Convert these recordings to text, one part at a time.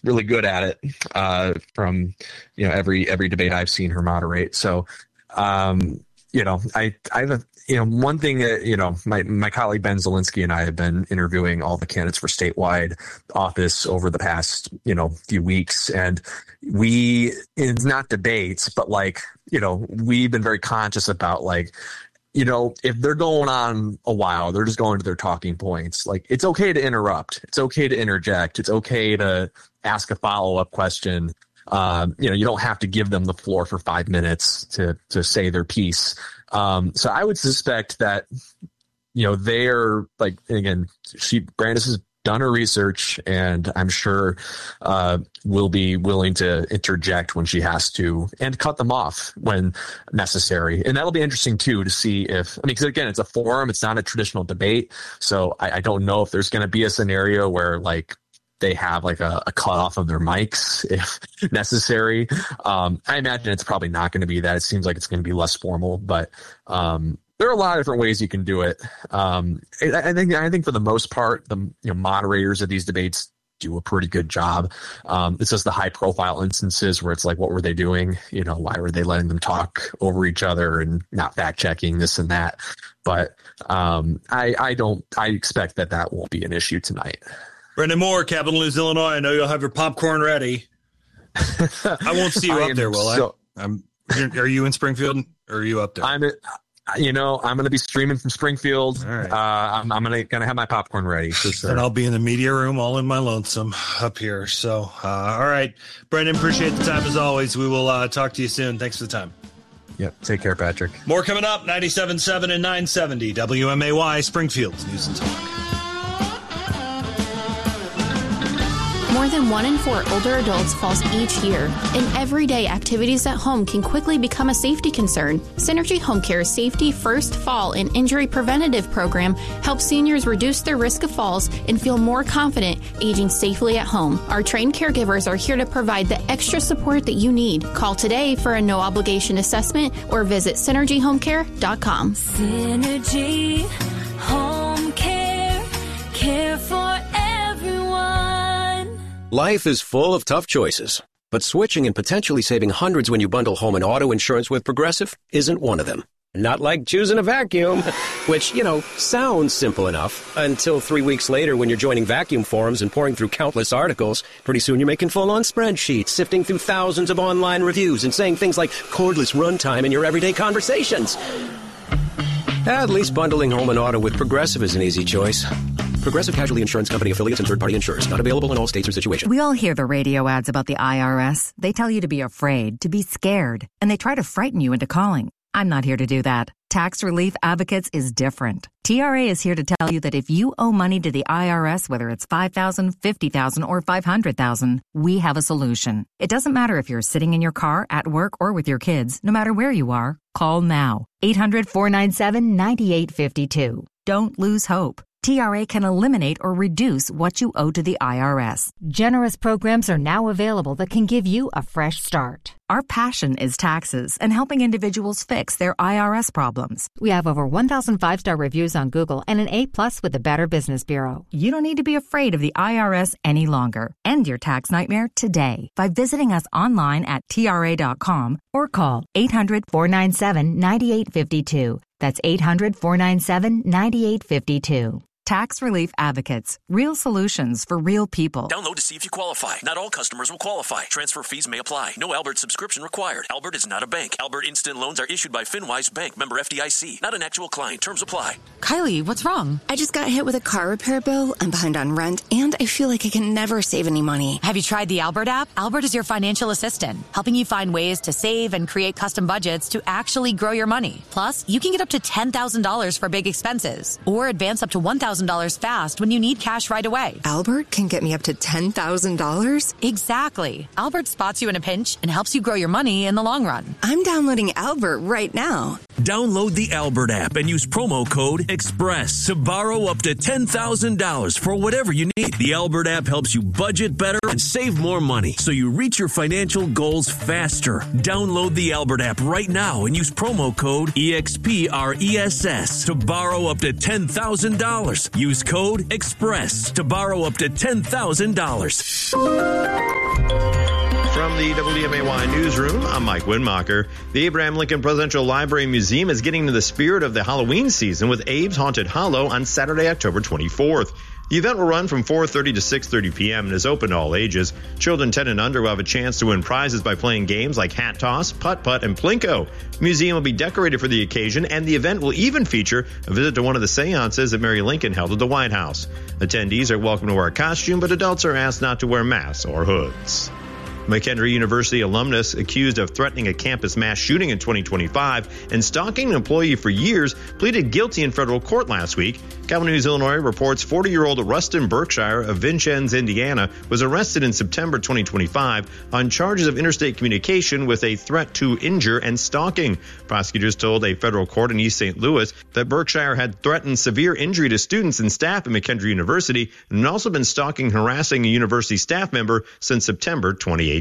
really good at it from, every debate I've seen her moderate. So, one thing that, my colleague Ben Zielinski and I have been interviewing all the candidates for statewide office over the past, few weeks. And it's not debates, but we've been very conscious about if they're going on a while, they're just going to their talking points. It's okay to interrupt. It's okay to interject. It's okay to ask a follow-up question. You don't have to give them the floor for 5 minutes to say their piece. So I would suspect that, they're again, Brandis has done her research, and I'm sure will be willing to interject when she has to and cut them off when necessary. And that'll be interesting too, to see if, because again, it's a forum, it's not a traditional debate. So I don't know if there's going to be a scenario where they have a cutoff of their mics if necessary. I imagine it's probably not going to be that. It seems like it's going to be less formal, but there are a lot of different ways you can do it. I think for the most part, the moderators of these debates do a pretty good job. It's just the high profile instances where it's what were they doing? Why were they letting them talk over each other and not fact checking this and that? But I expect that won't be an issue tonight. Brendan Moore, Capital News, Illinois. I know you'll have your popcorn ready. I won't see you up there, will I? Are you in Springfield, or are you up there? I'm going to be streaming from Springfield. All right. I'm going to have my popcorn ready. And I'll be in the media room, all in my lonesome up here. So, all right. Brendan, appreciate the time as always. We will talk to you soon. Thanks for the time. Yep. Take care, Patrick. More coming up, 97.7 and 970 WMAY, Springfield's News and Talk. More than 1 in 4 older adults falls each year, and everyday activities at home can quickly become a safety concern. Synergy Home Care's Safety First Fall and Injury Preventative Program helps seniors reduce their risk of falls and feel more confident aging safely at home. Our trained caregivers are here to provide the extra support that you need. Call today for a no-obligation assessment or visit synergyhomecare.com. Synergy Home Care, care for everyone. Life is full of tough choices, but switching and potentially saving hundreds when you bundle home and auto insurance with Progressive isn't one of them. Not like choosing a vacuum, which, sounds simple enough until 3 weeks later when you're joining vacuum forums and pouring through countless articles. Pretty soon you're making full-on spreadsheets, sifting through thousands of online reviews and saying things like cordless runtime in your everyday conversations. At least bundling home and auto with Progressive is an easy choice. Progressive Casualty Insurance Company affiliates and third-party insurers. Not available in all states or situations. We all hear the radio ads about the IRS. They tell you to be afraid, to be scared, and they try to frighten you into calling. I'm not here to do that. Tax Relief Advocates is different. TRA is here to tell you that if you owe money to the IRS, whether it's $5,000, $50,000, or $500,000, we have a solution. It doesn't matter if you're sitting in your car, at work, or with your kids. No matter where you are, call now. 800-497-9852. Don't lose hope. TRA can eliminate or reduce what you owe to the IRS. Generous programs are now available that can give you a fresh start. Our passion is taxes and helping individuals fix their IRS problems. We have over 1,000 5-star reviews on Google and an A+ with the Better Business Bureau. You don't need to be afraid of the IRS any longer. End your tax nightmare today by visiting us online at TRA.com or call 800-497-9852. That's 800-497-9852. Tax Relief Advocates. Real solutions for real people. Download to see if you qualify. Not all customers will qualify. Transfer fees may apply. No Albert subscription required. Albert is not a bank. Albert Instant Loans are issued by FinWise Bank, member FDIC. Not an actual client. Terms apply. Kylie, what's wrong? I just got hit with a car repair bill. I'm behind on rent, and I feel like I can never save any money. Have you tried the Albert app? Albert is your financial assistant, helping you find ways to save and create custom budgets to actually grow your money. Plus, you can get up to $10,000 for big expenses, or advance up to $1,000 fast when you need cash right away. Albert can get me up to $10,000? Exactly. Albert spots you in a pinch and helps you grow your money in the long run. I'm downloading Albert right now. Download the Albert app and use promo code EXPRESS to borrow up to $10,000 for whatever you need. The Albert app helps you budget better and save more money so you reach your financial goals faster. Download the Albert app right now and use promo code EXPRESS to borrow up to $10,000. Use code EXPRESS to borrow up to $10,000. From the WMAY newsroom, I'm Mike Winmacher. The Abraham Lincoln Presidential Library Museum is getting into the spirit of the Halloween season with Abe's Haunted Hollow on Saturday, October 24th. The event will run from 4:30 to 6:30 p.m. and is open to all ages. Children 10 and under will have a chance to win prizes by playing games like hat toss, putt-putt, and plinko. The museum will be decorated for the occasion, and the event will even feature a visit to one of the seances that Mary Lincoln held at the White House. Attendees are welcome to wear a costume, but adults are asked not to wear masks or hoods. McHenry University alumnus accused of threatening a campus mass shooting in 2025 and stalking an employee for years pleaded guilty in federal court last week. Capital News Illinois reports 40-year-old Rustin Berkshire of Vincennes, Indiana, was arrested in September 2025 on charges of interstate communication with a threat to injure and stalking. Prosecutors told a federal court in East St. Louis that Berkshire had threatened severe injury to students and staff at McHenry University and had also been stalking and harassing a university staff member since September 2018.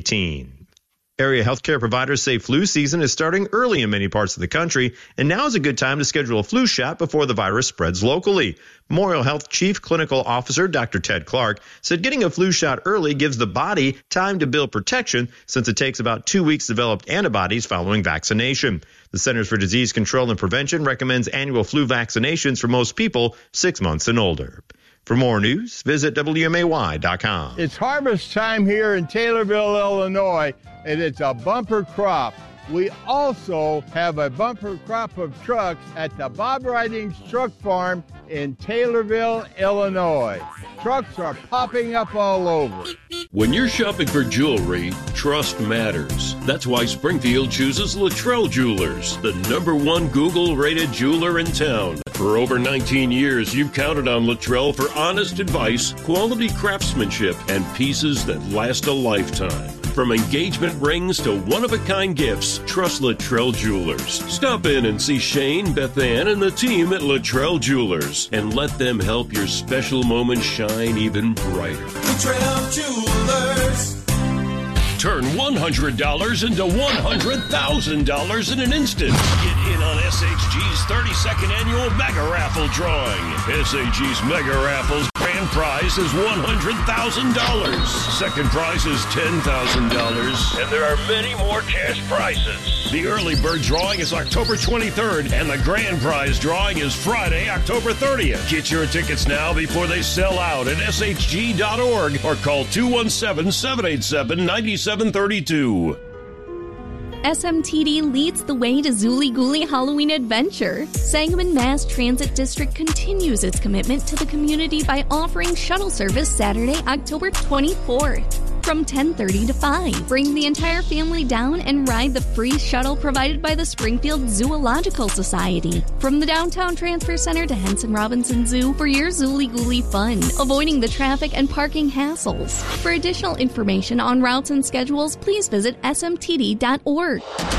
Area healthcare providers say flu season is starting early in many parts of the country, and now is a good time to schedule a flu shot before the virus spreads locally. Memorial Health Chief Clinical Officer Dr. Ted Clark said getting a flu shot early gives the body time to build protection since it takes about 2 weeks to develop antibodies following vaccination. The Centers for Disease Control and Prevention recommends annual flu vaccinations for most people 6 months and older. For more news, visit WMAY.com. It's harvest time here in Taylorville, Illinois, and it's a bumper crop. We also have a bumper crop of trucks at the Bob Ridings Truck Farm in Taylorville, Illinois. Trucks are popping up all over. When you're shopping for jewelry, trust matters. That's why Springfield chooses Luttrell Jewelers, the #1 Google-rated jeweler in town. For over 19 years, you've counted on Luttrell for honest advice, quality craftsmanship, and pieces that last a lifetime. From engagement rings to one-of-a-kind gifts, trust Luttrell Jewelers. Stop in and see Shane, Beth Ann, and the team at Luttrell Jewelers, and let them help your special moments shine even brighter. Luttrell Jewelers. Turn $100 into $100,000 in an instant. Get in on SHG's 32nd annual Mega Raffle drawing. SHG's Mega Raffle's grand prize is $100,000. Second prize is $10,000. And there are many more cash prizes. The early bird drawing is October 23rd, and the grand prize drawing is Friday, October 30th. Get your tickets now before they sell out at shg.org or call 217-787-9732. SMTD leads the way to Zooly Gooly Halloween Adventure. Sangamon Mass Transit District continues its commitment to the community by offering shuttle service Saturday, October 24th. From 10:30 to 5. Bring the entire family down and ride the free shuttle provided by the Springfield Zoological Society. From the Downtown Transfer Center to Henson Robinson Zoo for your Zooly Gooly fun, avoiding the traffic and parking hassles. For additional information on routes and schedules, please visit smtd.org.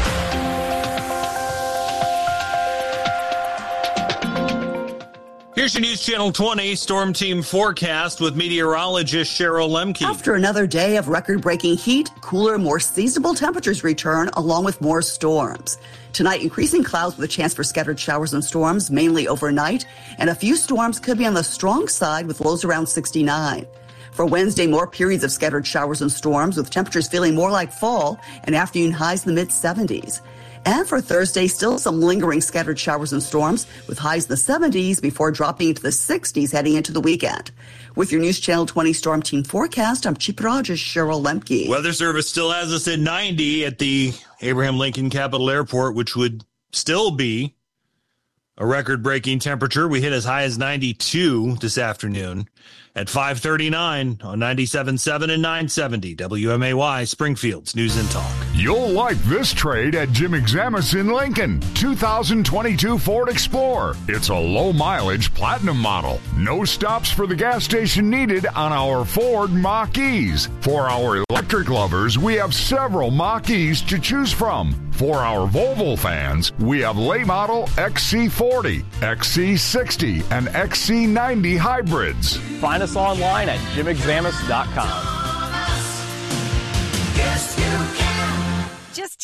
Here's your News Channel 20 Storm Team forecast with meteorologist Cheryl Lemke. After another day of record-breaking heat, cooler, more seasonable temperatures return along with more storms. Tonight, increasing clouds with a chance for scattered showers and storms, mainly overnight, and a few storms could be on the strong side with lows around 69. For Wednesday, more periods of scattered showers and storms with temperatures feeling more like fall and afternoon highs in the mid-70s. And for Thursday, still some lingering scattered showers and storms with highs in the 70s before dropping into the 60s heading into the weekend. With your News Channel 20 Storm Team forecast, I'm Meteorologist Cheryl Lemke. Weather Service still has us at 90 at the Abraham Lincoln Capitol Airport, which would still be a record-breaking temperature. We hit as high as 92 this afternoon at 5:39 on 97.7 and 970 WMAY, Springfield's News and Talk. You'll like this trade at Jim Examus in Lincoln. 2022 Ford Explorer. It's a low-mileage platinum model. No stops for the gas station needed on our Ford Mach-E's. For our electric lovers, we have several Mach-E's to choose from. For our Volvo fans, we have late model XC40, XC60, and XC90 hybrids. Find us online at jimexamus.com. Just hearing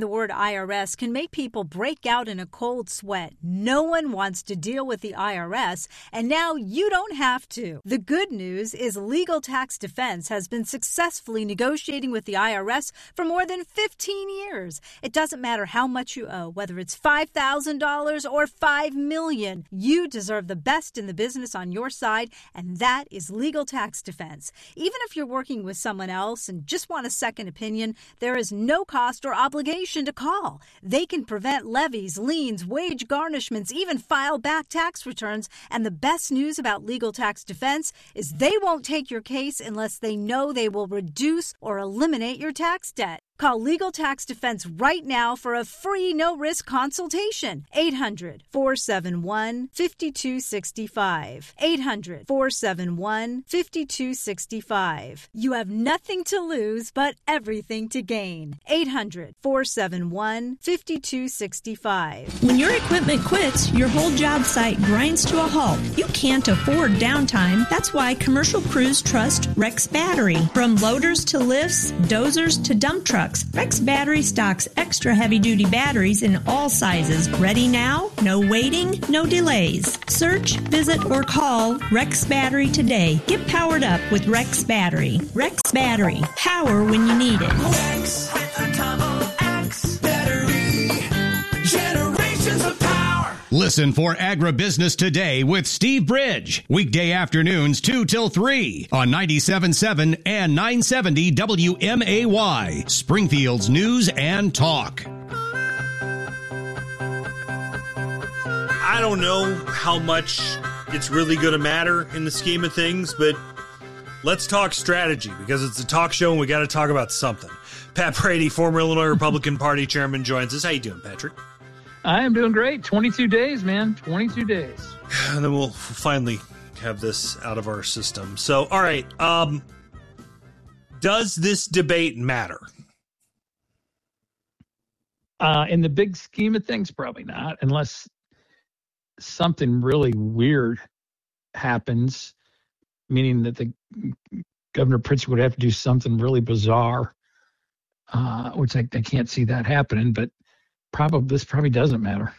the word IRS can make people break out in a cold sweat. No one wants to deal with the IRS, and now you don't have to. The good news is Legal Tax Defense has been successfully negotiating with the IRS for more than 15 years. It doesn't matter how much you owe, whether it's $5,000 or $5 million. You deserve the best in the business on your side, and that is Legal Tax Defense. Even if you're working with someone else and just want a second opinion, there is no cost or obligation to call. They can prevent levies, liens, wage garnishments, even file back tax returns. And the best news about Legal Tax Defense is they won't take your case unless they know they will reduce or eliminate your tax debt. Call Legal Tax Defense right now for a free no-risk consultation. 800-471-5265. 800-471-5265. You have nothing to lose but everything to gain. 800-471-5265. When your equipment quits, your whole job site grinds to a halt. You can't afford downtime. That's why commercial crews trust Rex Battery. From loaders to lifts, dozers to dump trucks, Rex Battery stocks extra heavy-duty batteries in all sizes. Ready now? No waiting, no delays. Search, visit, or call Rex Battery today. Get powered up with Rex Battery. Rex Battery. Power when you need it. Rex with a double X battery. Generations of power. Listen for Agribusiness Today with Steve Bridge. Weekday afternoons 2 till 3 on 97.7 and 970 WMAY. Springfield's News and Talk. I don't know how much it's really going to matter in the scheme of things, but let's talk strategy because it's a talk show and we got to talk about something. Pat Brady, former Illinois Republican Party chairman, joins us. How you doing, Patrick? I am doing great. 22 days, man. 22 days. And then we'll finally have this out of our system. So, all right. Does this debate matter? In the big scheme of things, probably not, unless something really weird happens, meaning that the Governor Pritzker would have to do something really bizarre, which I can't see that happening, but this probably doesn't matter.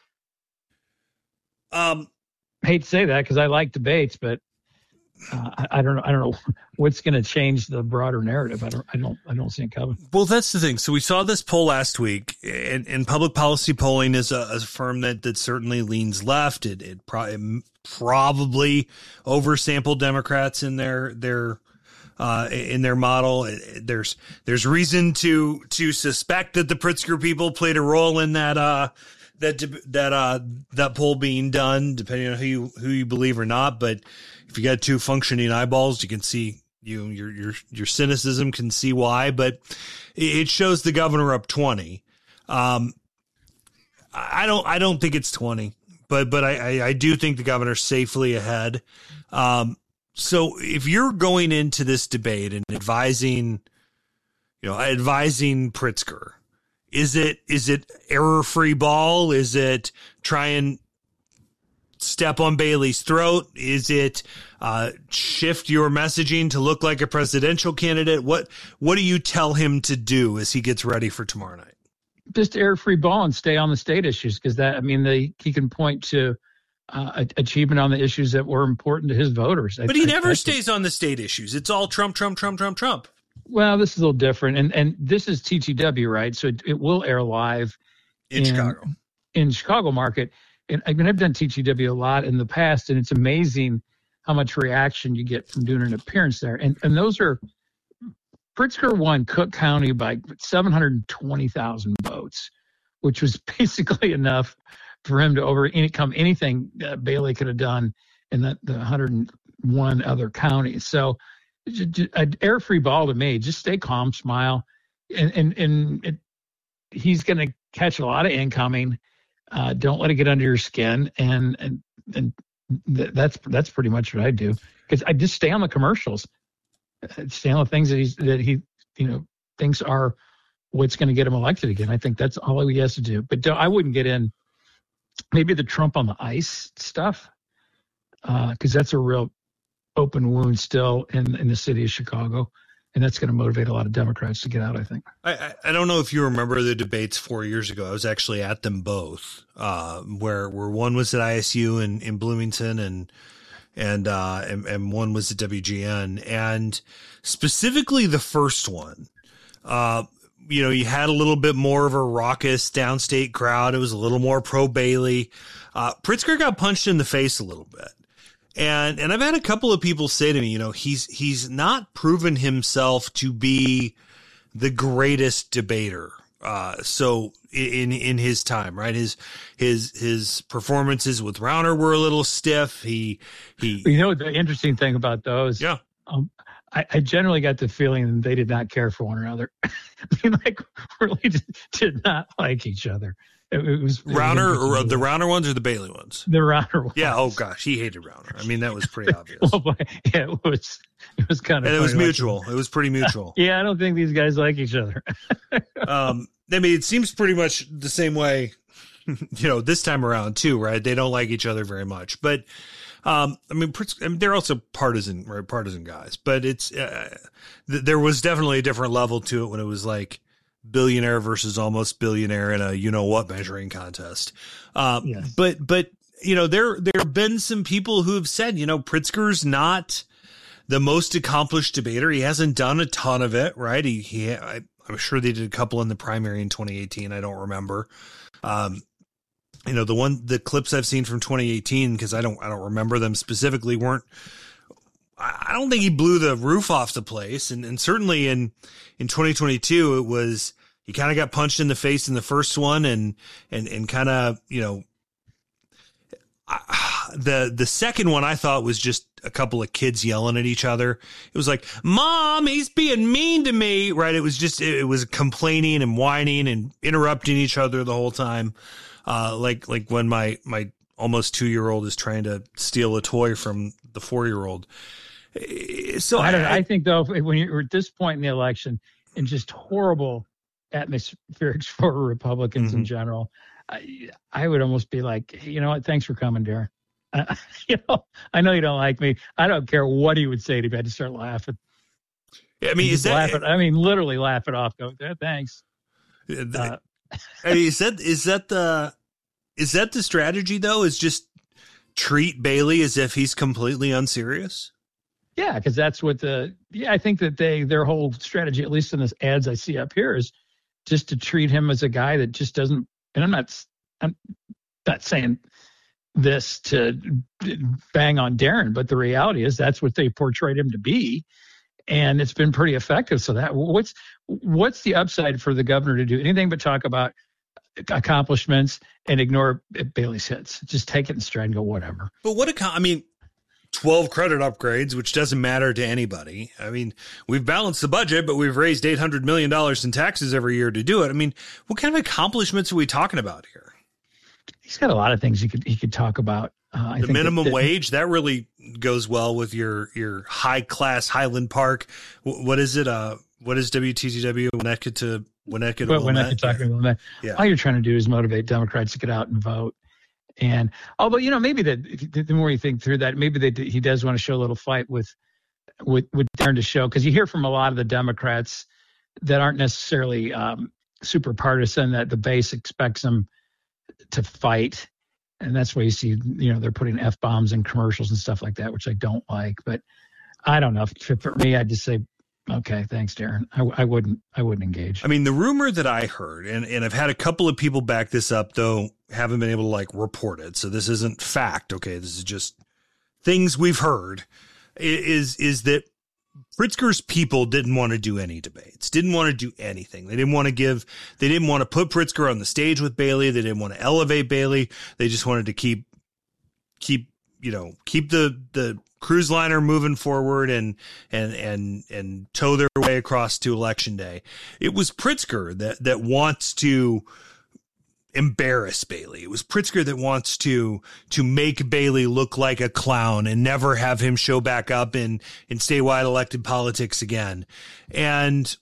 Hate to say that because I like debates, but I don't know what's going to change the broader narrative. I don't see it coming. Well, that's the thing. So we saw this poll last week, and Public Policy Polling is a firm that certainly leans left. It probably oversampled Democrats in their model. There's reason to suspect that the Pritzker people played a role in that poll being done, depending on who you believe or not. But if you got two functioning eyeballs, you can see your cynicism can see why. But it shows the governor up 20. I don't think it's 20, but I do think the governor's safely ahead. So if you're going into this debate and advising Pritzker, is it error-free ball? Is it try and step on Bailey's throat? Is it shift your messaging to look like a presidential candidate? What do you tell him to do as he gets ready for tomorrow night? Just error-free ball and stay on the state issues because he can point to achievement on the issues that were important to his voters. But he never stays on the state issues. It's all Trump, Trump, Trump, Trump, Trump. Well, this is a little different. And this is TTW, right? So it will air live in Chicago. In Chicago market. And I've done TTW a lot in the past, and it's amazing how much reaction you get from doing an appearance there. And those are Pritzker won Cook County by 720,000 votes, which was basically enough for him to overcome anything Bailey could have done in the 101 other counties. So an air-free ball to me. Just stay calm, smile, and he's going to catch a lot of incoming. Don't let it get under your skin, and that's pretty much what I do because I just stay on the commercials, stay on the things that he thinks are what's going to get him elected again. I think that's all he has to do. But I wouldn't get in maybe the Trump on the ice stuff because that's a real open wound still in the city of Chicago. And that's going to motivate a lot of Democrats to get out, I think. I don't know if you remember the debates 4 years ago. I was actually at them both, where one was at ISU in Bloomington and one was at WGN. And specifically the first one, you had a little bit more of a raucous downstate crowd. It was a little more pro Bailey. Pritzker got punched in the face a little bit. And I've had a couple of people say to me, he's not proven himself to be the greatest debater. So in his time, right? His performances with Rauner were a little stiff. The interesting thing about those. Yeah. I generally got the feeling that they did not care for one another. Really did not like each other. It was Rauner, or the Rauner ones or the Bailey ones? The Rauner ones. Yeah. Oh gosh, he hated Rauner. I mean, that was pretty obvious. It was kind of. And it was mutual. It was pretty mutual. Yeah, I don't think these guys like each other. I mean, it seems pretty much the same way, this time around too, right? They don't like each other very much, but. They're also partisan guys, but it's there was definitely a different level to it when it was like billionaire versus almost billionaire in a what measuring contest. Yes. But there have been some people who have said Pritzker's not the most accomplished debater. He hasn't done a ton of it, right? I'm sure they did a couple in the primary in 2018. I don't remember. The clips I've seen from 2018, because I don't remember them specifically, I don't think he blew the roof off the place. And certainly in 2022, it was, he kind of got punched in the face in the first one and kind of, the second one I thought was just a couple of kids yelling at each other. It was like, Mom, he's being mean to me, right? It was just, it was complaining and whining and interrupting each other the whole time. Like when my almost 2-year-old is trying to steal a toy from the 4-year-old. So I think though, when you're at this point in the election and just horrible atmospherics for Republicans in general, I would almost be like, you know what? Thanks for coming, Darren. I know you don't like me. I don't care what he would say to me. I'd just start laughing. Yeah, I mean, literally laugh it off. Go, thanks. Is that the strategy though? Is just treat Bailey as if he's completely unserious? Yeah, because that's what I think that their whole strategy, at least in the ads I see up here, is just to treat him as a guy that just doesn't. And I'm not saying this to bang on Darren, but the reality is that's what they portrayed him to be. And it's been pretty effective. So that what's the upside for the governor to do anything but talk about accomplishments and ignore Bailey's hits? Just take it in stride and go, whatever. But 12 credit upgrades, which doesn't matter to anybody. I mean, we've balanced the budget, but we've raised $800 million in taxes every year to do it. I mean, what kind of accomplishments are we talking about here? He's got a lot of things he could talk about. The minimum wage, that really goes well with your high class Highland Park. What is it? What is WTTW? Winnetka to Wilmette. Yeah. All you're trying to do is motivate Democrats to get out and vote. And although, maybe the more you think through that, maybe he does want to show a little fight with Darren to show, because you hear from a lot of the Democrats that aren't necessarily super partisan, that the base expects them to fight. And that's why you see, they're putting F-bombs in commercials and stuff like that, which I don't like. But I don't know. For me, I'd just say, okay, thanks, Darren. I wouldn't engage. I mean, the rumor that I heard, and I've had a couple of people back this up, though haven't been able to report it. So this isn't fact. Okay, this is just things we've heard. Is that Pritzker's people didn't want to do any debates, didn't want to do anything. They didn't want to put Pritzker on the stage with Bailey. They didn't want to elevate Bailey. They just wanted to keep the cruise liner moving forward and tow their way across to Election Day. It was Pritzker that wants to embarrass Bailey. It was Pritzker that wants to make Bailey look like a clown and never have him show back up in statewide elected politics again. And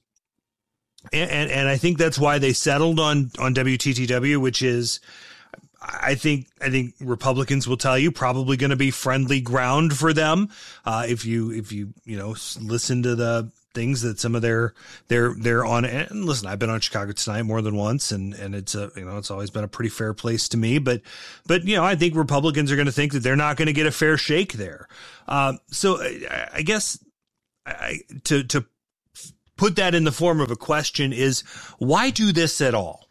I think that's why they settled on WTTW, which is, I think Republicans will tell you, probably going to be friendly ground for them. If you listen to things that some of they're on. And listen, I've been on Chicago Tonight more than once, and it's it's always been a pretty fair place to me. But I think Republicans are going to think that they're not going to get a fair shake there. So I guess to put that in the form of a question is, why do this at all?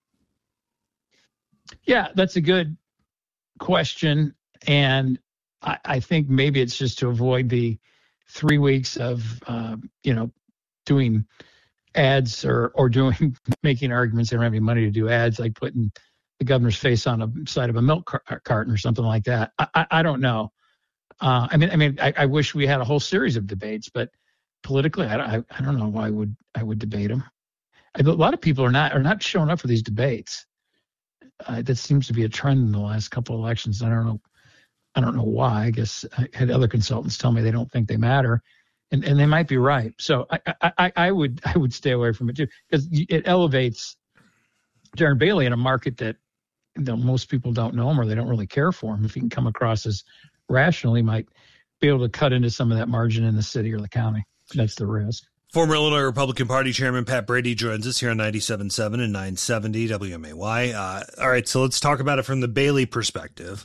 Yeah, that's a good question. And I think maybe it's just to avoid the 3 weeks of, doing ads or making arguments. They don't have any money to do ads, like putting the governor's face on the side of a milk carton or something like that. I don't know. I wish we had a whole series of debates, but politically, I don't know why I would debate them. A lot of people are not showing up for these debates. That seems to be a trend in the last couple of elections. I don't know why. I guess I had other consultants tell me they don't think they matter, and they might be right. So I would stay away from it too, because it elevates Darren Bailey in a market that most people don't know him or they don't really care for him. If he can come across as rational, he might be able to cut into some of that margin in the city or the county. That's the risk. Former Illinois Republican Party Chairman Pat Brady joins us here on 97.7 and 970 WMAY. All right, so let's talk about it from the Bailey perspective.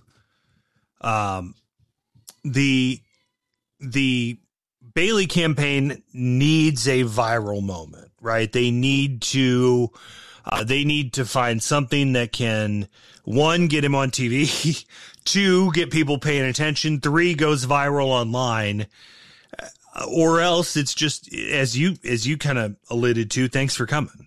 The Bailey campaign needs a viral moment, right? They need to find something that can, 1, get him on TV, 2, get people paying attention, 3, goes viral online. Or else it's just, as you kind of alluded to, thanks for coming.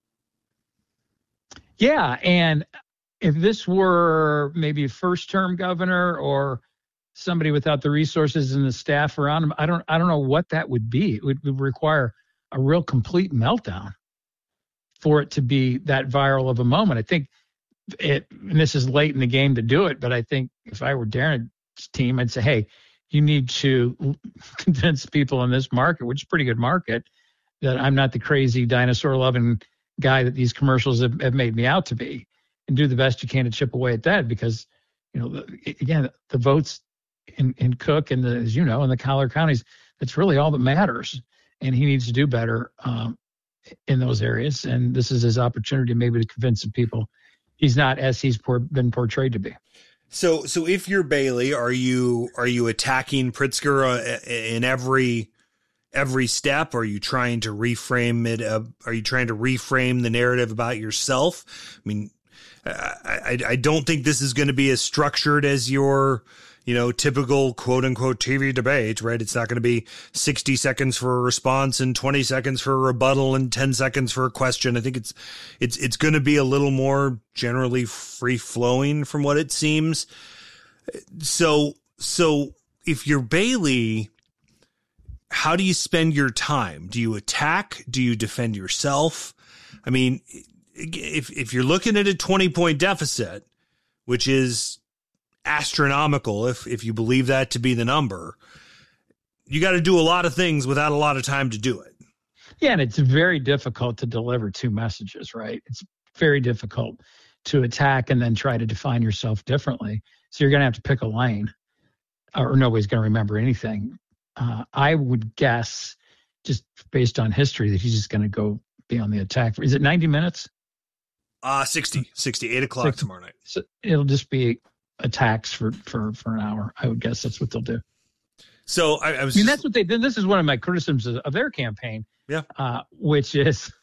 Yeah, and if this were maybe a first-term governor or somebody without the resources and the staff around him, I don't know what that would be. It would require a real complete meltdown for it to be that viral of a moment. I think and this is late in the game to do it, but I think if I were Darren's team, I'd say, hey, you need to convince people in this market, which is a pretty good market, that I'm not the crazy dinosaur-loving guy that these commercials have made me out to be, and do the best you can to chip away at that, because, again, the votes in Cook and in the Collier counties, that's really all that matters, and he needs to do better in those areas, and this is his opportunity maybe to convince some people he's not as he's been portrayed to be. So if you're Bailey, are you attacking Pritzker in every step? Are you trying to reframe it? Are you trying to reframe the narrative about yourself? I mean, I don't think this is going to be as structured as your, typical quote unquote TV debate, right? It's not going to be 60 seconds for a response and 20 seconds for a rebuttal and 10 seconds for a question. I think it's going to be a little more generally free flowing from what it seems. So if you're Bailey, how do you spend your time? Do you attack? Do you defend yourself? I mean, if you're looking at a 20-point deficit, which is astronomical, if you believe that to be the number, you got to do a lot of things without a lot of time to do it. Yeah, and it's very difficult to deliver 2 messages, right? It's very difficult to attack and then try to define yourself differently. So you're going to have to pick a lane, or nobody's going to remember anything. I would guess, just based on history, that he's just going to go be on the attack. Is it 90 minutes? 60, 8 o'clock tomorrow night. So it'll just be attacks for an hour. I would guess that's what they'll do. So that's what they did. This is one of my criticisms of their campaign. Yeah. Which is,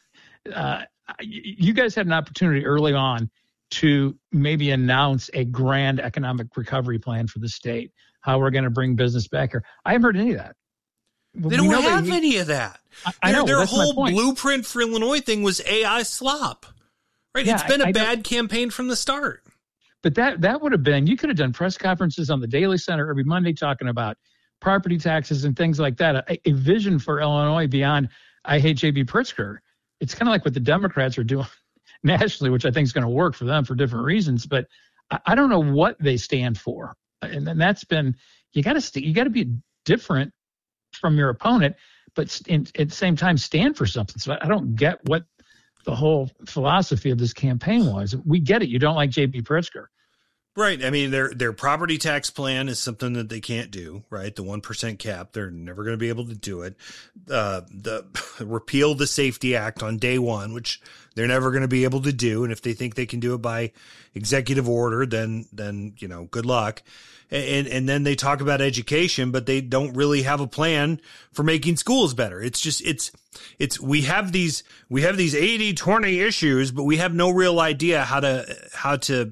you guys had an opportunity early on to maybe announce a grand economic recovery plan for the state, how we're going to bring business back here. I haven't heard any of that. They don't have any of that. I know. Their whole blueprint for Illinois thing was AI slop. Right. Yeah, it's been a bad campaign from the start. But that would have been, you could have done press conferences on the Daily Center every Monday talking about property taxes and things like that. A vision for Illinois beyond, I hate J.B. Pritzker. It's kind of like what the Democrats are doing nationally, which I think is going to work for them for different reasons. But I don't know what they stand for. And then that's been, you got to be different from your opponent, but at the same time stand for something. So I don't get what the whole philosophy of this campaign was. We get it. You don't like J.B. Pritzker, Right. I mean, their property tax plan is something that they can't do, right? The 1% cap, they're never going to be able to do it. The repeal the Safety Act on day one, which they're never going to be able to do. And if they think they can do it by executive order, then good luck. And then they talk about education, but they don't really have a plan for making schools better. It's just, we have these 80-20 issues, but we have no real idea how to,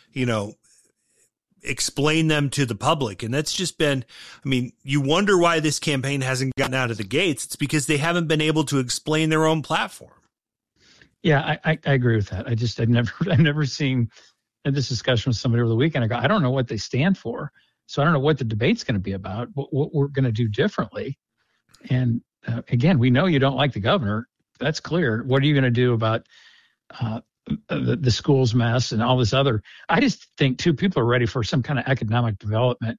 explain them to the public. And that's just been, I mean, you wonder why this campaign hasn't gotten out of the gates. It's because they haven't been able to explain their own platform. Yeah, I agree with that. I've never seen this discussion with somebody over the weekend. I go, I don't know what they stand for. So I don't know what the debate's going to be about, what we're going to do differently. And again, we know you don't like the governor. That's clear. What are you going to do about the school's mess and all this other? I just think too, people are ready for some kind of economic development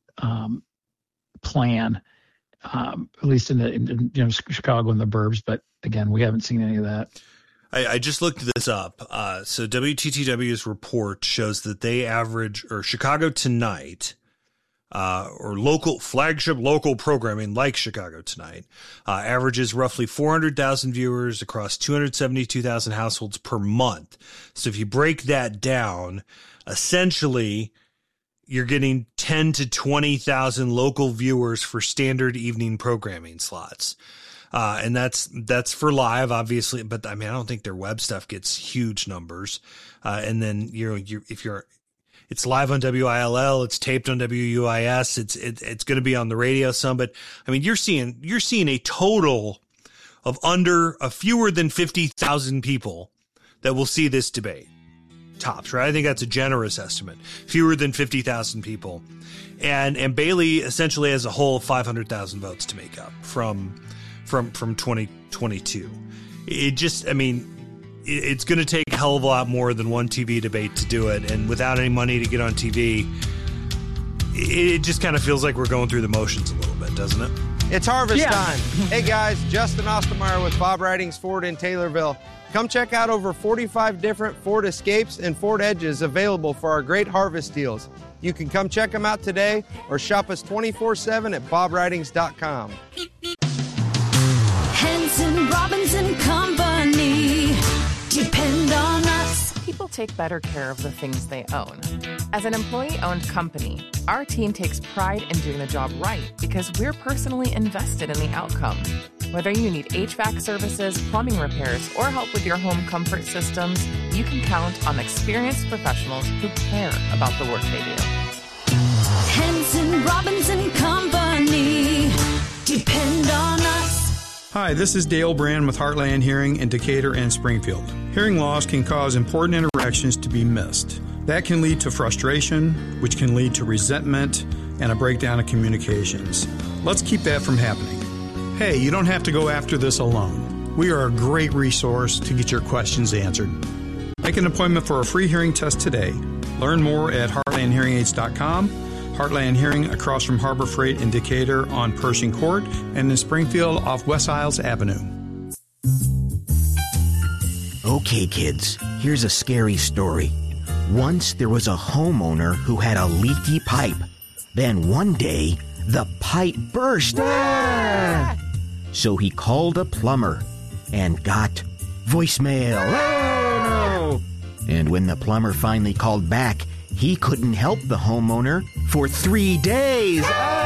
plan, at least in Chicago and the burbs. But again, we haven't seen any of that. I just looked this up. So WTTW's report shows that they average, or Chicago Tonight, or flagship local programming like Chicago Tonight, averages roughly 400,000 viewers across 272,000 households per month. So if you break that down, essentially you're getting 10 to 20,000 local viewers for standard evening programming slots. And that's for live, obviously, but I mean, I don't think their web stuff gets huge numbers. And then, it's live on WILL, it's taped on WUIS, it's going to be on the radio some, but I mean, you're seeing a total of fewer than 50,000 people that will see this debate. Tops, right? I think that's a generous estimate. Fewer than 50,000 people. And Bailey essentially has a whole 500,000 votes to make up from 2022. It's going to take a hell of a lot more than one TV debate to do it. And without any money to get on TV, it just kind of feels like we're going through the motions a little bit, doesn't it? It's harvest time. Hey guys, Justin Ostermeyer with Bob Ridings Ford in Taylorville. Come check out over 45 different Ford Escapes and Ford Edges available for our great harvest deals. You can come check them out today or shop us 24/7 at bobridings.com. Henson, Robinson Company. Depend on us. People take better care of the things they own. As an employee-owned company, our team takes pride in doing the job right because we're personally invested in the outcome. Whether you need HVAC services, plumbing repairs, or help with your home comfort systems, you can count on experienced professionals who care about the work they do. Henson, Robinson Company. Depend on us. Hi, this is Dale Brand with Heartland Hearing in Decatur and Springfield. Hearing loss can cause important interactions to be missed. That can lead to frustration, which can lead to resentment and a breakdown of communications. Let's keep that from happening. Hey, you don't have to go after this alone. We are a great resource to get your questions answered. Make an appointment for a free hearing test today. Learn more at heartlandhearingaids.com. Heartland Hearing across from Harbor Freight in Decatur on Pershing Court and in Springfield off West Isles Avenue. Okay, kids, here's a scary story. Once there was a homeowner who had a leaky pipe. Then one day, the pipe burst. So he called a plumber and got voicemail. Oh, no! And when the plumber finally called back, he couldn't help the homeowner for 3 days.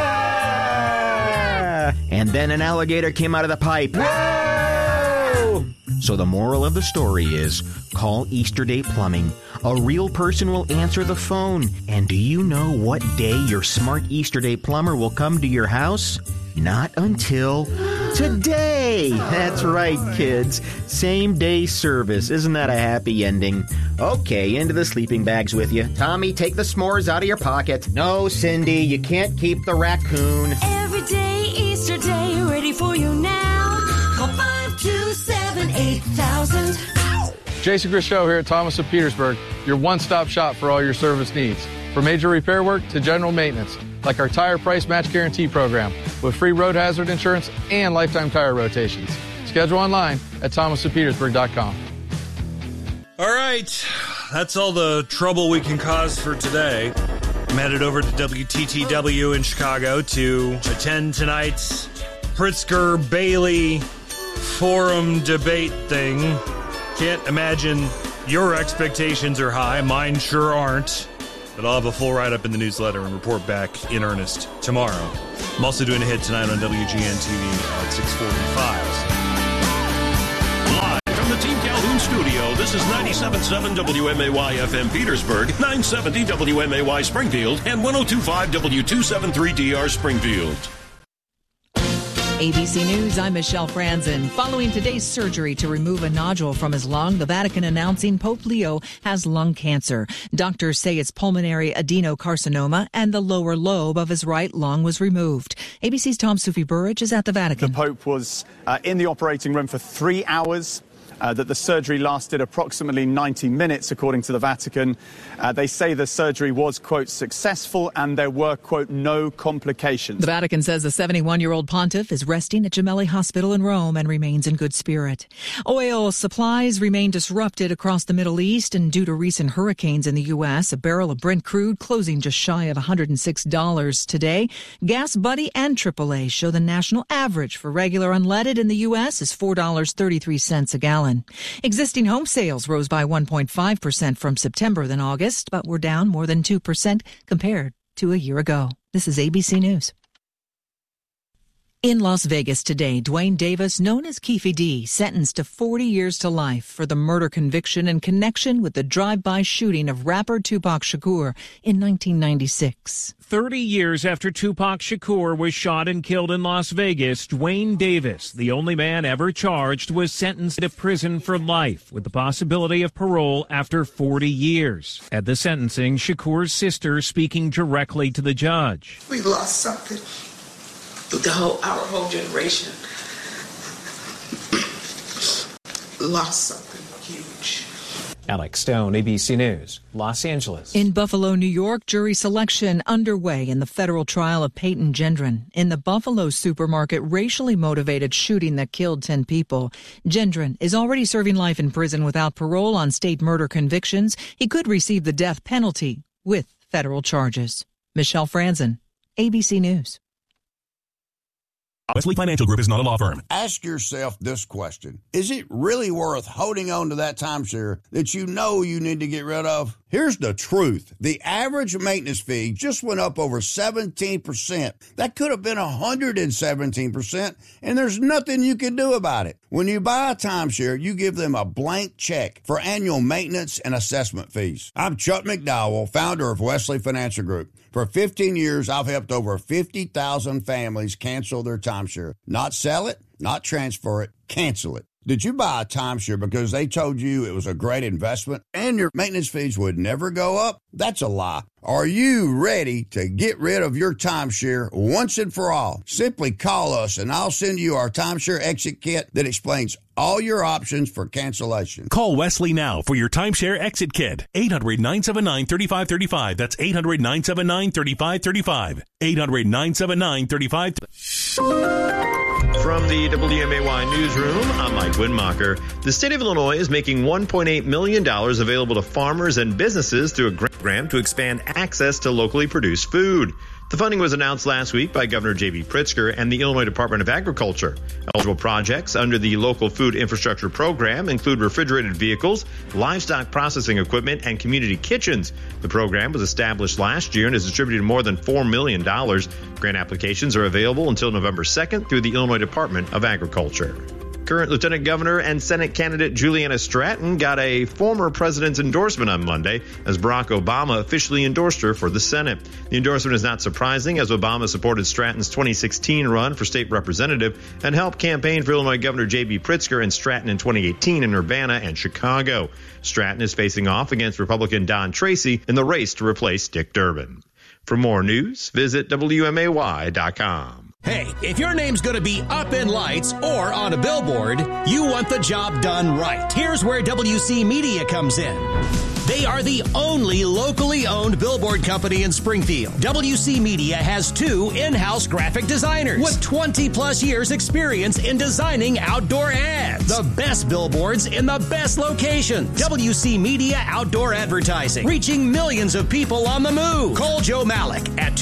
And then an alligator came out of the pipe. No! So the moral of the story is, call Easter Day Plumbing. A real person will answer the phone. And do you know what day your smart Easter Day plumber will come to your house? Not until today. That's right, kids. Same day service. Isn't that a happy ending? Okay, into the sleeping bags with you. Tommy, take the s'mores out of your pocket. No, Cindy, you can't keep the raccoon. Every day, Easter Day, ready for you now. Call 527-8000. Jason Grisho here at Thomas of Petersburg, your one-stop shop for all your service needs. From major repair work to general maintenance, like our Tire Price Match Guarantee program with free road hazard insurance and lifetime tire rotations. Schedule online at thomasofpetersburg.com. All right, that's all the trouble we can cause for today. I'm headed over to WTTW in Chicago to attend tonight's Pritzker-Bailey forum debate thing. Can't imagine your expectations are high. Mine sure aren't. But I'll have a full write-up in the newsletter and report back in earnest tomorrow. I'm also doing a hit tonight on WGN-TV at 6:45. Live from the Team Calhoun studio, this is 97.7 WMAY FM Petersburg, 970 WMAY Springfield, and 102.5 W273DR Springfield. ABC News, I'm Michelle Franzen. Following today's surgery to remove a nodule from his lung, the Vatican announcing Pope Leo has lung cancer. Doctors say it's pulmonary adenocarcinoma and the lower lobe of his right lung was removed. ABC's Tom Sufi Burridge is at the Vatican. The Pope was in the operating room for 3 hours. That the surgery lasted approximately 90 minutes, according to the Vatican. They say the surgery was, quote, successful and there were, quote, no complications. The Vatican says the 71-year-old pontiff is resting at Gemelli Hospital in Rome and remains in good spirit. Oil supplies remain disrupted across the Middle East, and due to recent hurricanes in the U.S., a barrel of Brent crude closing just shy of $106 today. Gas Buddy and AAA show the national average for regular unleaded in the U.S. is $4.33 a gallon. Existing home sales rose by 1.5% from September than August, but were down more than 2% compared to a year ago. This is ABC News. In Las Vegas today, Dwayne Davis, known as Keefe D, sentenced to 40 years to life for the murder conviction in connection with the drive-by shooting of rapper Tupac Shakur in 1996. 30 years after Tupac Shakur was shot and killed in Las Vegas, Dwayne Davis, the only man ever charged, was sentenced to prison for life with the possibility of parole after 40 years. At the sentencing, Shakur's sister speaking directly to the judge. We lost something. Our whole generation lost something huge. Alex Stone, ABC News, Los Angeles. In Buffalo, New York, jury selection underway in the federal trial of Peyton Gendron in the Buffalo supermarket racially motivated shooting that killed 10 people. Gendron is already serving life in prison without parole on state murder convictions. He could receive the death penalty with federal charges. Michelle Franzen, ABC News. Wesley Financial Group is not a law firm. Ask yourself this question. Is it really worth holding on to that timeshare that you know you need to get rid of? Here's the truth. The average maintenance fee just went up over 17%. That could have been 117%, and there's nothing you can do about it. When you buy a timeshare, you give them a blank check for annual maintenance and assessment fees. I'm Chuck McDowell, founder of Wesley Financial Group. For 15 years, I've helped over 50,000 families cancel their timeshare. Not sell it, not transfer it, cancel it. Did you buy a timeshare because they told you it was a great investment and your maintenance fees would never go up? That's a lie. Are you ready to get rid of your timeshare once and for all? Simply call us and I'll send you our timeshare exit kit that explains all your options for cancellation. Call Wesley now for your timeshare exit kit. 800-979-3535. That's 800-979-3535. 800-979-3535. From the WMAY newsroom, I'm Mike Windmacher. The state of Illinois is making $1.8 million available to farmers and businesses through a grant to expand access to locally produced food. The funding was announced last week by Governor J.B. Pritzker and the Illinois Department of Agriculture. Eligible projects under the Local Food Infrastructure Program include refrigerated vehicles, livestock processing equipment, and community kitchens. The program was established last year and has distributed more than $4 million. Grant applications are available until November 2nd through the Illinois Department of Agriculture. Current Lieutenant Governor and Senate candidate Juliana Stratton got a former president's endorsement on Monday as Barack Obama officially endorsed her for the Senate. The endorsement is not surprising as Obama supported Stratton's 2016 run for state representative and helped campaign for Illinois Governor J.B. Pritzker and Stratton in 2018 in Urbana and Chicago. Stratton is facing off against Republican Don Tracy in the race to replace Dick Durbin. For more news, visit WMAY.com. Hey, if your name's going to be up in lights or on a billboard, you want the job done right. Here's where WC Media comes in. They are the only locally owned billboard company in Springfield. WC Media has 2 in-house graphic designers with 20-plus years experience in designing outdoor ads. The best billboards in the best locations. WC Media Outdoor Advertising, reaching millions of people on the move. Call Joe Malik at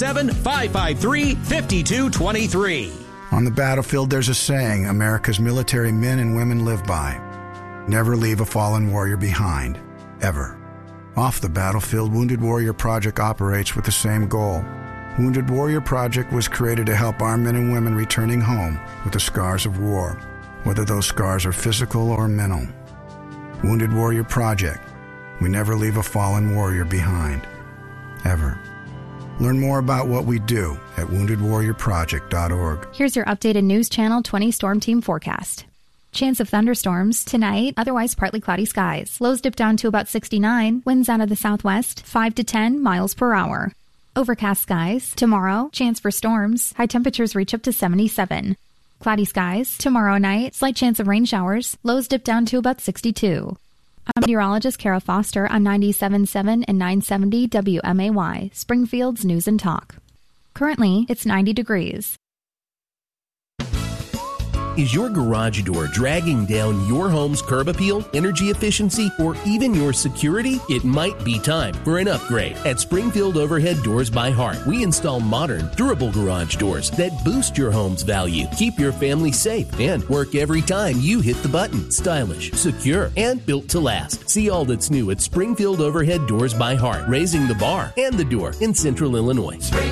217-553-5223. On the battlefield, there's a saying America's military men and women live by. Never leave a fallen warrior behind. Ever. Off the battlefield, Wounded Warrior Project operates with the same goal. Wounded Warrior Project was created to help our men and women returning home with the scars of war, whether those scars are physical or mental. Wounded Warrior Project. We never leave a fallen warrior behind. Ever. Learn more about what we do at woundedwarriorproject.org. Here's your updated News Channel 20 Storm Team forecast. Chance of thunderstorms tonight, otherwise partly cloudy skies. Lows dip down to about 69, winds out of the southwest, 5 to 10 miles per hour. Overcast skies. Tomorrow, chance for storms. High temperatures reach up to 77. Cloudy skies. Tomorrow night, slight chance of rain showers. Lows dip down to about 62. I'm meteorologist Kara Foster on 97.7 and 970 WMAY, Springfield's News and Talk. Currently, it's 90 degrees. Is your garage door dragging down your home's curb appeal, energy efficiency, or even your security? It might be time for an upgrade. At Springfield Overhead Doors by Hart, we install modern, durable garage doors that boost your home's value, keep your family safe, and work every time you hit the button. Stylish, secure, and built to last. See all that's new at Springfield Overhead Doors by Hart, raising the bar and the door in Central Illinois.